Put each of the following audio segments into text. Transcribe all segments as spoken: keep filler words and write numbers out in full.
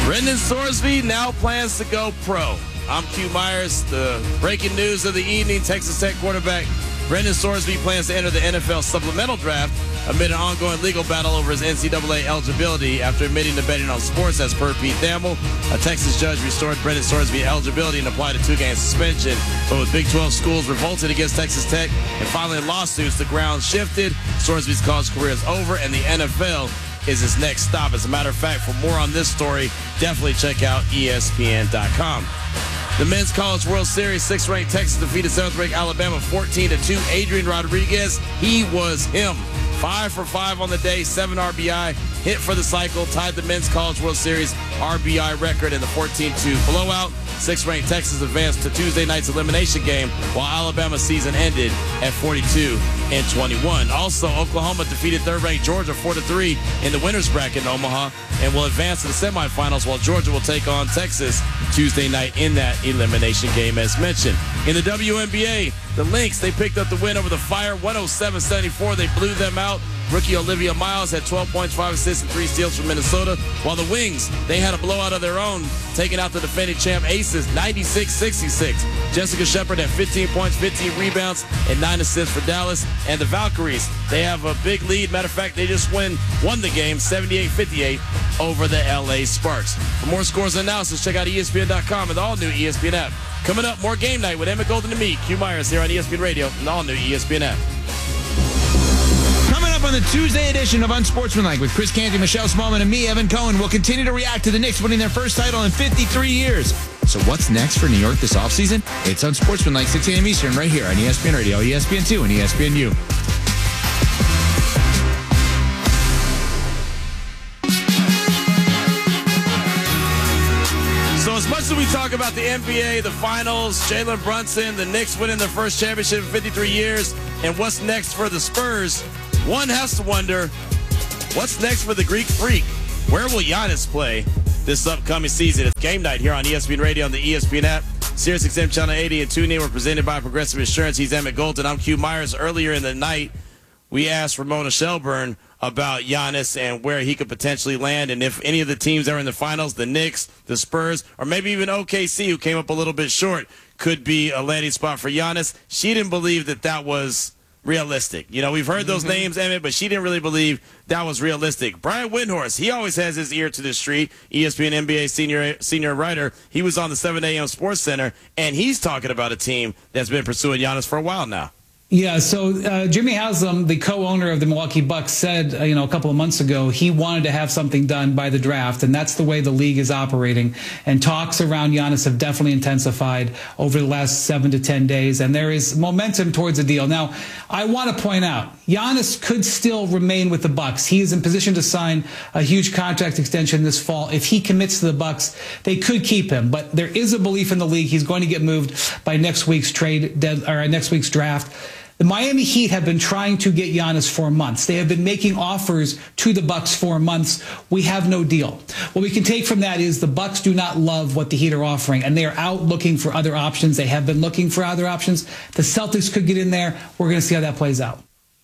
Brendan Sorsby now plans to go pro. I'm Q Myers. The breaking news of the evening, Texas Tech quarterback Brendan Sorsby plans to enter the N F L supplemental draft amid an ongoing legal battle over his N C double A eligibility after admitting to betting on sports, as per Pete Thamel. A Texas judge restored Brendan Sorsby eligibility and applied a two-game suspension. But with Big twelve schools revolted against Texas Tech and filing lawsuits, the ground shifted. Sorsby's college career is over, and the N F L is his next stop. As a matter of fact, for more on this story, definitely check out E S P N dot com. The Men's College World Series, sixth-ranked Texas defeated seventh-ranked Alabama fourteen to two. Adrian Rodriguez, he was him. Five for five on the day, seven R B I, hit for the cycle, tied the Men's College World Series R B I record in the fourteen two blowout. Sixth-ranked Texas advanced to Tuesday night's elimination game, while Alabama's season ended at forty-two and twenty-one. Also, Oklahoma defeated third-ranked Georgia four to three in the winners bracket in Omaha and will advance to the semifinals, while Georgia will take on Texas Tuesday night in that elimination game, as mentioned. In the W N B A, the Lynx, they picked up the win over the Fire, one oh seven seventy-four. They blew them out. Rookie Olivia Miles had twelve points, five assists, and three steals from Minnesota, while the Wings, they had a blowout of their own, taking out the defending champ Aces ninety-six sixty-six. Jessica Shepard had fifteen points, fifteen rebounds, and nine assists for Dallas. And the Valkyries, they have a big lead. Matter of fact, they just win, won the game seventy-eight fifty-eight over the L A Sparks. For more scores and analysis, check out E S P N dot com and the all-new E S P N app. Coming up, more Game Night with Emmett Golden and me, Q Myers, here on E S P N Radio and the all-new E S P N app. Coming up on the Tuesday edition of Unsportsmanlike with Chris Canty, Michelle Smallman, and me, Evan Cohen, we'll continue to react to the Knicks winning their first title in fifty-three years. So what's next for New York this offseason? It's Unsportsmanlike, six a.m. Eastern, right here on E S P N Radio, E S P N two, and E S P N U. So as much as we talk about the N B A, the finals, Jalen Brunson, the Knicks winning their first championship in fifty-three years, and what's next for the Spurs, one has to wonder, what's next for the Greek Freak? Where will Giannis play this upcoming season? It's Game Night here on E S P N Radio on the E S P N app. Sirius X M Channel eighty and TuneIn were presented by Progressive Insurance. He's Emmett Golden. I'm Q Myers. Earlier in the night, we asked Ramona Shelburne about Giannis and where he could potentially land, and if any of the teams that are in the finals, the Knicks, the Spurs, or maybe even O K C, who came up a little bit short, could be a landing spot for Giannis. She didn't believe that that was realistic. You know, we've heard those mm-hmm. names, Emmett, but she didn't really believe that was realistic. Brian Windhorst, he always has his ear to the street, E S P N N B A senior senior writer. He was on the seven a.m. Sports Center, and he's talking about a team that's been pursuing Giannis for a while now. Yeah, so uh, Jimmy Haslam, the co-owner of the Milwaukee Bucks, said uh, you know a couple of months ago he wanted to have something done by the draft, and that's the way the league is operating. And talks around Giannis have definitely intensified over the last seven to ten days, and there is momentum towards a deal. Now, I want to point out, Giannis could still remain with the Bucks. He is in position to sign a huge contract extension this fall. If he commits to the Bucks, they could keep him, but there is a belief in the league he's going to get moved by next week's trade dead, or next week's draft. The Miami Heat have been trying to get Giannis for months. They have been making offers to the Bucks for months. We have no deal. What we can take from that is the Bucks do not love what the Heat are offering, and they are out looking for other options. They have been looking for other options. The Celtics could get in there. We're going to see how that plays out.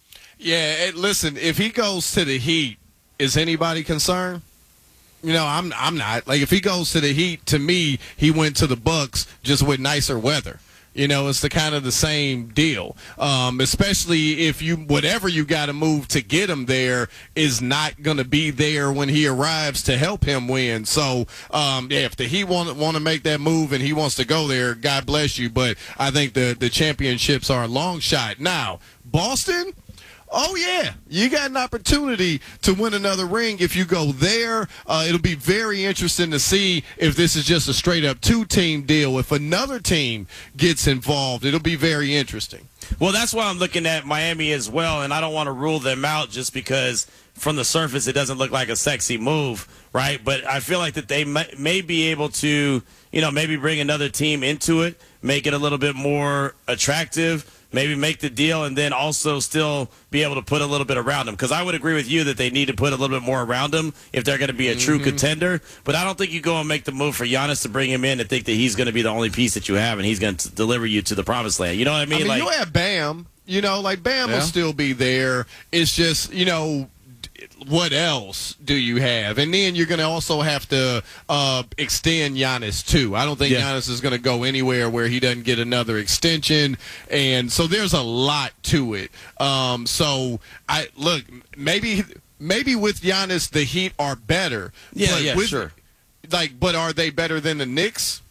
Yeah, listen, if he goes to the Heat, is anybody concerned? You know, I'm I'm not. Like, if he goes to the Heat, to me, he went to the Bucks just with nicer weather. You know, it's the kind of the same deal, um, especially if you whatever you got to move to get him there is not going to be there when he arrives to help him win. So, um, yeah, if the Heat want want to make that move and he wants to go there, God bless you. But I think the the championships are a long shot. Now, Boston. Oh, yeah, you got an opportunity to win another ring if you go there. Uh, it'll be very interesting to see if this is just a straight-up two-team deal. If another team gets involved, it'll be very interesting. Well, that's why I'm looking at Miami as well, and I don't want to rule them out just because from the surface it doesn't look like a sexy move, right? But I feel like that they may, may be able to, you know, maybe bring another team into it, make it a little bit more attractive, maybe make the deal, and then also still be able to put a little bit around them. Because I would agree with you that they need to put a little bit more around them if they're going to be a true mm-hmm. contender. But I don't think you go and make the move for Giannis to bring him in and think that he's going to be the only piece that you have and he's going to deliver you to the promised land. You know what I mean? I mean, like, you have Bam. You know, like Bam yeah. will still be there. It's just, you know, what else do you have? And then you're going to also have to uh, extend Giannis, too. I don't think yeah. Giannis is going to go anywhere where he doesn't get another extension. And so there's a lot to it. Um, so, I look, maybe maybe with Giannis, the Heat are better. Yeah, but yeah, with, sure. Like, but are they better than the Knicks?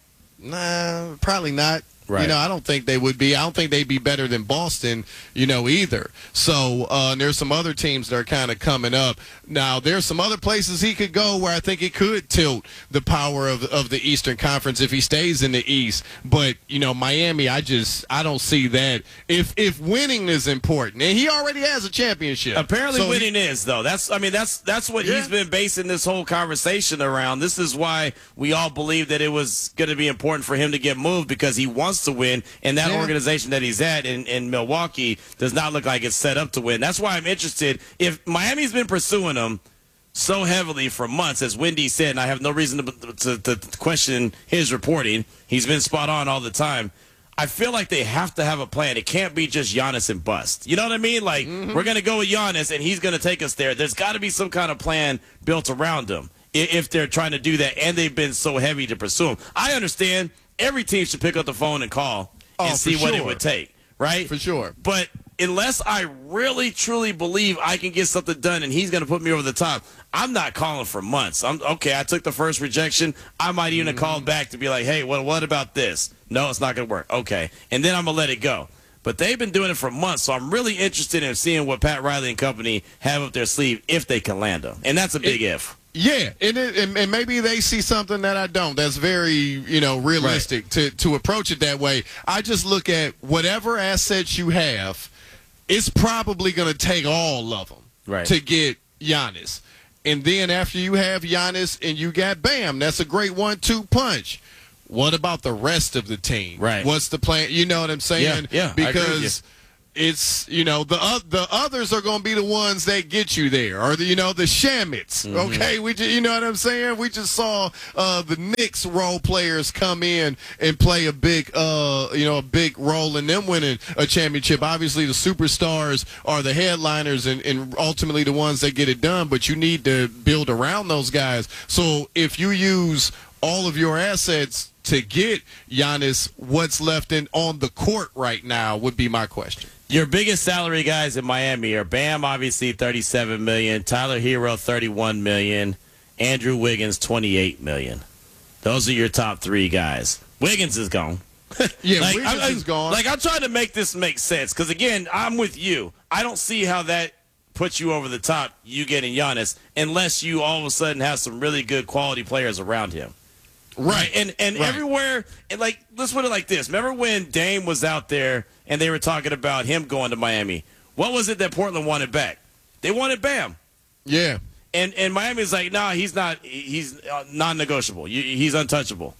Nah, probably not. Right. You know, I don't think they would be. I don't think they'd be better than Boston, you know, either. So uh, there's some other teams that are kind of coming up. Now, there's some other places he could go where I think it could tilt the power of, of the Eastern Conference if he stays in the East. But, you know, Miami, I just I don't see that. If if winning is important, and he already has a championship. Apparently so winning he, is, though. That's I mean, that's that's what yeah. he's been basing this whole conversation around. This is why we all believe that it was going to be important for him to get moved, because he wants to win, and that yeah. organization that he's at in, in Milwaukee does not look like it's set up to win. That's why I'm interested. If Miami's been pursuing him so heavily for months, as Wendy said, and I have no reason to, to, to question his reporting, he's been spot on all the time. I feel like they have to have a plan. It can't be just Giannis and bust. You know what I mean? Like, mm-hmm. we're going to go with Giannis, and he's going to take us there. There's got to be some kind of plan built around him if they're trying to do that, and they've been so heavy to pursue him. I understand every team should pick up the phone and call oh, and see sure. what it would take, right? For sure. But unless I really, truly believe I can get something done and he's going to put me over the top, I'm not calling for months. I'm okay, I took the first rejection. I might even mm-hmm. have called back to be like, hey, well, what about this? No, it's not going to work. Okay. And then I'm going to let it go. But they've been doing it for months, so I'm really interested in seeing what Pat Riley and company have up their sleeve if they can land them. And that's a big it, if. Yeah, and, it, and and maybe they see something that I don't. That's very, you know, realistic right. to, to approach it that way. I just look at whatever assets you have, it's probably going to take all of them right. to get Giannis. And then after you have Giannis and you got Bam, that's a great one two punch. What about the rest of the team? Right. What's the plan? You know what I'm saying? Yeah, yeah, because it's, you know, the uh, the others are going to be the ones that get you there, or the, you know, the Shamits. Mm-hmm. Okay, we just, you know what I'm saying? We just saw uh, the Knicks role players come in and play a big, uh, you know, a big role in them winning a championship. Obviously, the superstars are the headliners and, and ultimately the ones that get it done. But you need to build around those guys. So if you use all of your assets to get Giannis, what's left in on the court right now would be my question. Your biggest salary guys in Miami are Bam, obviously thirty-seven million dollars, Tyler Hero thirty-one million dollars, Andrew Wiggins twenty-eight million dollars. Those are your top three guys. Wiggins is gone. Yeah, like, Wiggins I, I, is gone. Like, I'm trying to make this make sense because, again, I'm with you. I don't see how that puts you over the top, you getting Giannis, unless you all of a sudden have some really good quality players around him. Right, and and right. everywhere, and like, let's put it like this. Remember when Dame was out there and they were talking about him going to Miami? What was it that Portland wanted back? They wanted Bam. Yeah. And and Miami's like, nah, he's not. He's non-negotiable. He's untouchable.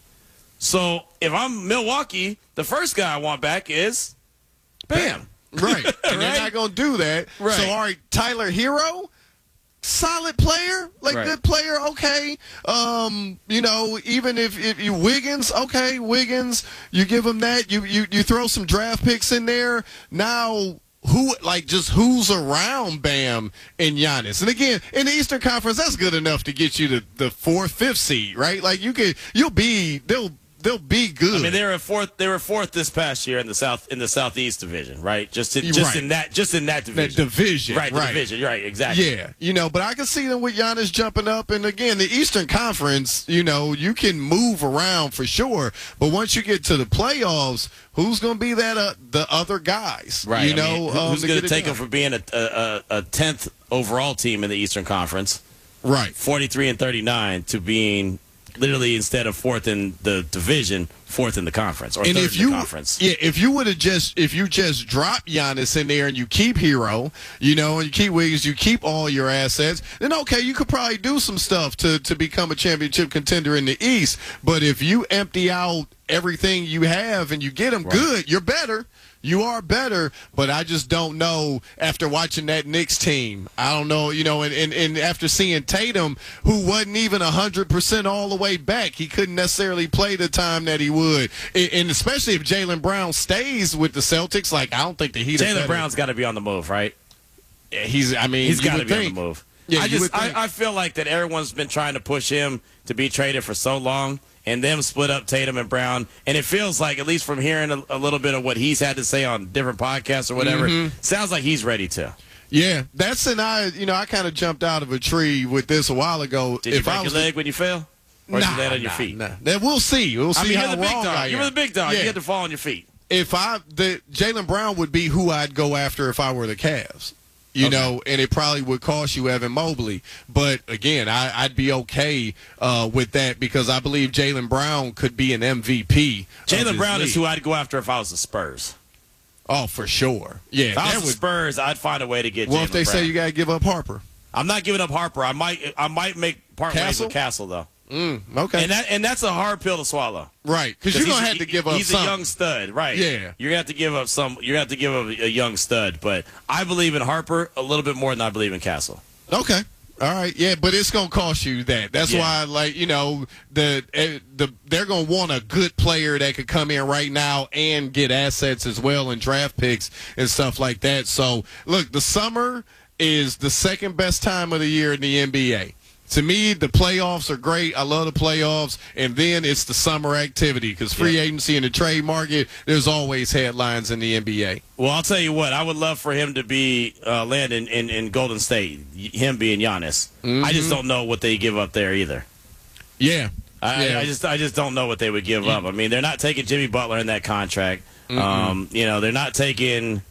So if I'm Milwaukee, the first guy I want back is Bam. Bam. Right, and right? they're not going to do that. Right. So, all right, Tyler Hero. Solid player, like right. good player, okay. Um, you know, even if, if you Wiggins, okay, Wiggins, you give him that. You, you you throw some draft picks in there. Now, who like just who's around Bam and Giannis? And again, in the Eastern Conference, that's good enough to get you to the fourth, fifth seed, right? Like you could, you'll be they'll. They'll be good. I mean, they were fourth. They were fourth this past year in the south in the Southeast Division, right? Just in, just right. in that, just in that division. That division, right? The right. division, right? Exactly. Yeah, you know, but I can see them with Giannis jumping up, and again, the Eastern Conference, you know, you can move around for sure, but once you get to the playoffs, who's going to be that uh, the other guys? Right. You I know, mean, um, who's going to take done? them from being a a, a tenth overall team in the Eastern Conference, right? Forty-three and thirty-nine to being literally instead of fourth in the division, fourth in the conference, or and third if in you, the conference. Yeah, if you would have just if you just drop Giannis in there and you keep Hero, you know, and you keep Wiggins, you keep all your assets, then okay, you could probably do some stuff to to become a championship contender in the East. But if you empty out everything you have and you get them right. good, you're better. You are better, but I just don't know after watching that Knicks team. I don't know, you know, and, and, and after seeing Tatum, who wasn't even one hundred percent all the way back, he couldn't necessarily play the time that he would. And especially if Jaylen Brown stays with the Celtics, like, I don't think the Heat Jaylen Brown's got to be on the move, right? He's. I mean, he's got to be think. on the move. Yeah, I you just would think. I, I feel like that everyone's been trying to push him to be traded for so long, and them split up Tatum and Brown, and it feels like, at least from hearing a, a little bit of what he's had to say on different podcasts or whatever, mm-hmm. sounds like he's ready to. Yeah, that's an I. You know, I kind of jumped out of a tree with this a while ago. Did if you break I was your leg when you fell? Or nah, did you land on your nah, feet? Nah. Then we'll see. We'll see I mean, how you're the big wrong dog. I You am. were the big dog. Yeah. You had to fall on your feet. If I the Jaylen Brown would be who I'd go after if I were the Cavs. You okay. know, and it probably would cost you Evan Mobley. But, again, I, I'd be okay uh, with that because I believe Jaylen Brown could be an M V P. Jaylen Brown is who I'd go after if I was the Spurs. Oh, for sure. Yeah, if I was that the would, Spurs, I'd find a way to get Well, Jaylen if they Brown. say you got to give up Harper. I'm not giving up Harper. I might I might make part ways Castle? with Castle, though. Mm, okay. And that and that's a hard pill to swallow. Right, because you're he's going to a- have to give up He's something. a young stud, right? Yeah. You're going to have to give up some. You're going to have to give up a young stud. But I believe in Harper a little bit more than I believe in Castle. Okay. All right. Yeah, but it's going to cost you that. That's Yeah. why, like, you know, the eh, the they're going to want a good player that could come in right now and get assets as well and draft picks and stuff like that. So, look, the summer is the second best time of the year in the N B A. To me, the playoffs are great. I love the playoffs. And then it's the summer activity because free Yeah. agency and the trade market, there's always headlines in the N B A. Well, I'll tell you what. I would love for him to be uh, land in, in, in Golden State. Him being Giannis. Mm-hmm. I just don't know what they give up there either. Yeah. I, yeah. I just I just don't know what they would give up. I mean, they're not taking Jimmy Butler in that contract. Mm-hmm. Um, you know, they're not taking.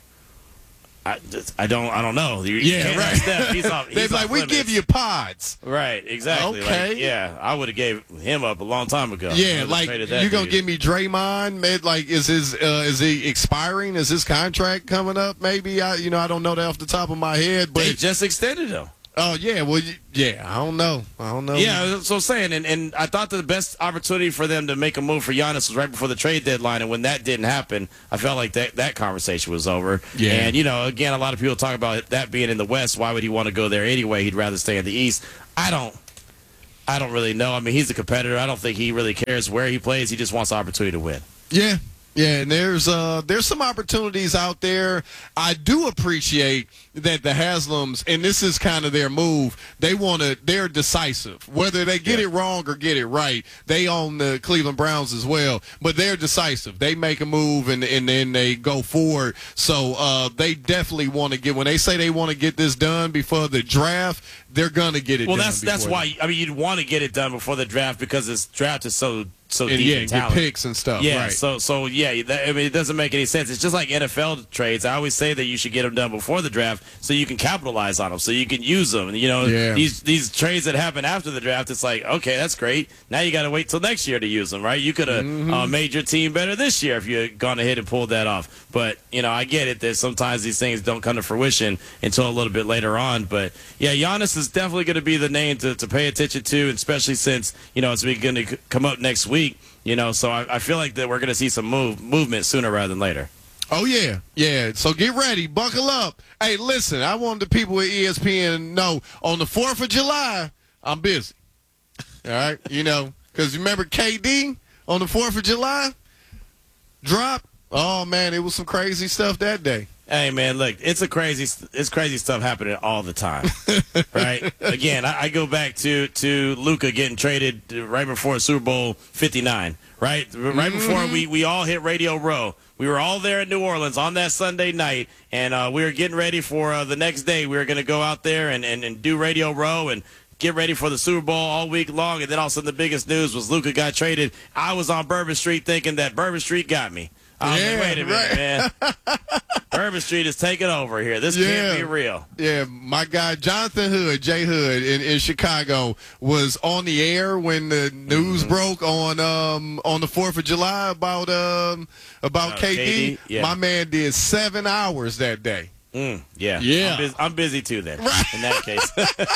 I, just, I don't I don't know. You, you Yeah, can't right. have Steph. He's off. They're He's like, off we limits. give you pods. Right, exactly. Okay. Like, yeah, I would have gave him up a long time ago. I Yeah, would've like traded that you gonna dude. give me Draymond? Mid, like, is his uh, is he expiring? Is his contract coming up? Maybe I, you know, I don't know that off the top of my head, but They just extended him. oh yeah, well, y- yeah, I don't know, I don't know. Yeah, that's what I'm saying. And, and I thought the best opportunity for them to make a move for Giannis was right before the trade deadline. And when that didn't happen, I felt like that, that conversation was over. Yeah. And, you know, again, a lot of people talk about that being in the West. Why would he want to go there anyway? He'd rather stay in the East. I don't. I don't really know. I mean, he's a competitor. I don't think he really cares where he plays. He just wants the opportunity to win. Yeah. Yeah, and there's uh there's some opportunities out there. I do appreciate that the Haslams, and this is kind of their move, they want to, they're decisive. Whether they get Yeah. it wrong or get it right, they own the Cleveland Browns as well, but they're decisive. They make a move and, and then they go forward. So uh, they definitely want to get, when they say they want to get this done before the draft, they're going to get it Well, done. that's that's before why. I mean, you'd want to get it done before the draft because this draft is so so the- and deep yeah, in get talent. picks and stuff. Yeah, right. so so yeah, that, I mean, it doesn't make any sense. It's just like N F L trades. I always say that you should get them done before the draft so you can capitalize on them, so you can use them. And, you know, Yeah. these these trades that happen after the draft, it's like, okay, that's great. Now you got to wait till next year to use them, right? You could have Mm-hmm. uh, made your team better this year if you had gone ahead and pulled that off. But you know, I get it that sometimes these things don't come to fruition until a little bit later on. But yeah, Giannis is definitely going to be the name to, to pay attention to, and especially since you know it's going to come up next week. You know, so I, I feel like that we're going to see some move movement sooner rather than later. Oh, yeah. Yeah. So get ready. Buckle up. Hey, listen, I want the people at E S P N to know on the fourth of July, I'm busy. All right? You know, because remember K D on the fourth of July? Drop. Oh, man, it was some crazy stuff that day. Hey man, look, it's a crazy, it's crazy stuff happening all the time, right? Again, I, I go back to to Luka getting traded right before Super Bowl fifty-nine, right? Right before we we all hit Radio Row. We were all there in New Orleans on that Sunday night, and uh, we were getting ready for uh, the next day. We were going to go out there and, and, and do Radio Row and get ready for the Super Bowl all week long. And then all of a sudden, the biggest news was Luka got traded. I was on Bourbon Street thinking that Bourbon Street got me. I was Yeah, like, wait a minute, right. man. Bourbon Street is taking over here. This Yeah. can't be real. Yeah, my guy Jonathan Hood, Jay Hood in, in Chicago, was on the air when the news Mm-hmm. broke on um on the fourth of July about um about Uh, K D. K D, yeah. My man did seven hours that day. Mm, yeah. Yeah. I'm busy, I'm busy too then, in that case.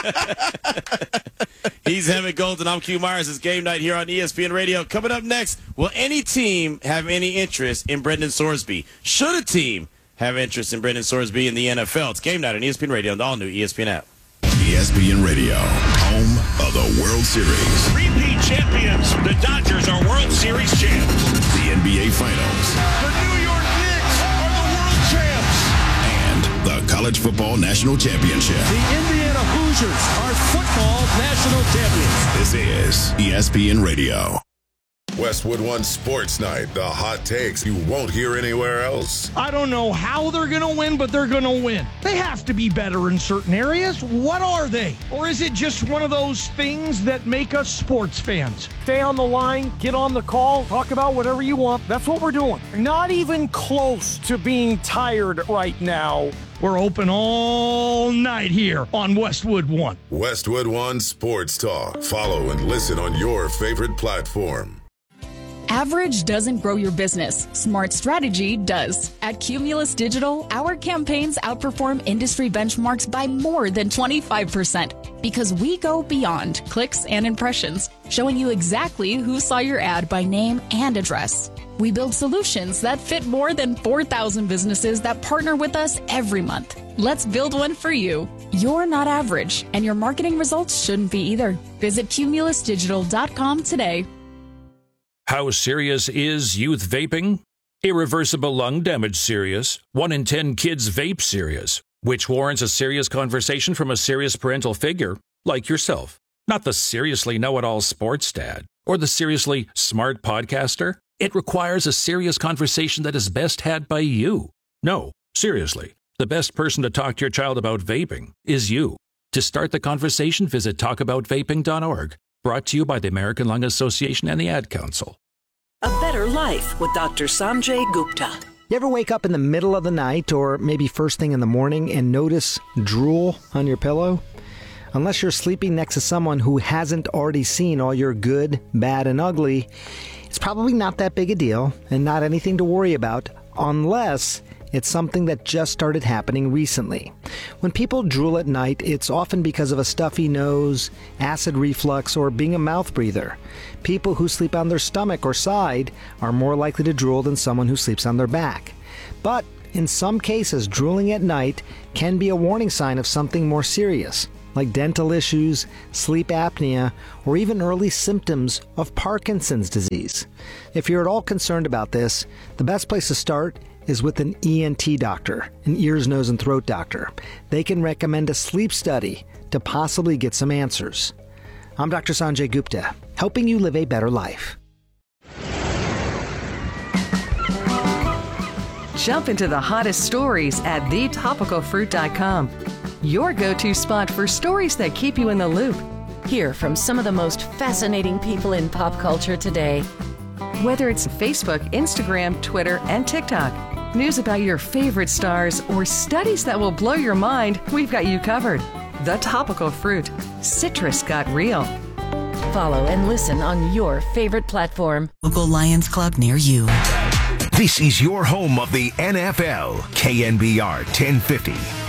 He's Emmett Golden. I'm Q Myers. It's game night here on E S P N Radio. Coming up next, will any team have any interest in Brendan Sorsby? Should a team have interest in Brendan Sorsby in the N F L? It's game night on E S P N Radio and the all-new E S P N app. E S P N Radio, home of the World Series, Repeat champions. The Dodgers are World Series champs. the N B A Finals, The New York Knicks are the world champs. and the college College Football National Championship. The Indiana Hoosiers are football national champions. This is E S P N Radio. Westwood One Sports Night, the hot takes you won't hear anywhere else. I don't know how they're going to win, but they're going to win. They have to be better in certain areas. What are they? Or is it just one of those things that make us sports fans? Stay on the line, get on the call, talk about whatever you want. That's what we're doing. Not even close to being tired right now. We're open all night here on Westwood One. Westwood One Sports Talk. Follow and listen on your favorite platform. Average doesn't grow your business. Smart strategy does. At Cumulus Digital, our campaigns outperform industry benchmarks by more than twenty-five percent because we go beyond clicks and impressions, showing you exactly who saw your ad by name and address. We build solutions that fit more than four thousand businesses that partner with us every month. Let's build one for you. You're not average, and your marketing results shouldn't be either. Visit cumulus digital dot com today. How serious is youth vaping? Irreversible lung damage serious. One in ten kids vape serious, which warrants a serious conversation from a serious parental figure like yourself. Not the seriously know-it-all sports dad or the seriously smart podcaster. It requires a serious conversation that is best had by you. No, seriously, the best person to talk to your child about vaping is you. To start the conversation, visit talk about vaping dot org. Brought to you by the American Lung Association and the Ad Council. A Better Life with Doctor Sanjay Gupta. You ever wake up in the middle of the night or maybe first thing in the morning and notice drool on your pillow? Unless you're sleeping next to someone who hasn't already seen all your good, bad, and ugly, it's probably not that big a deal and not anything to worry about unless it's something that just started happening recently. When people drool at night, it's often because of a stuffy nose, acid reflux, or being a mouth breather. People who sleep on their stomach or side are more likely to drool than someone who sleeps on their back. But in some cases, drooling at night can be a warning sign of something more serious, like dental issues, sleep apnea, or even early symptoms of Parkinson's disease. If you're at all concerned about this, the best place to start is with an E N T doctor, an ears, nose, and throat doctor. They can recommend a sleep study to possibly get some answers. I'm Doctor Sanjay Gupta, helping you live a better life. Jump into the hottest stories at the topical fruit dot com. Your go-to spot for stories that keep you in the loop. Hear from some of the most fascinating people in pop culture today. Whether it's Facebook, Instagram, Twitter, and TikTok, news about your favorite stars, or studies that will blow your mind, we've got you covered. The Topical Fruit. Citrus got real. Follow and listen on your favorite platform. Local Lions Club near you. This is your home of the N F L, K N B R ten fifty.